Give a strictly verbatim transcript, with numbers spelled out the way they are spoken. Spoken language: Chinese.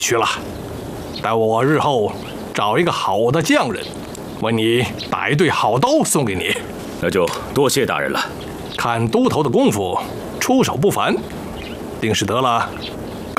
去了。待我日后找一个好的匠人，为你打一对好刀送给你。 那就多谢大人了。 看都头的功夫，出手不凡，定是得了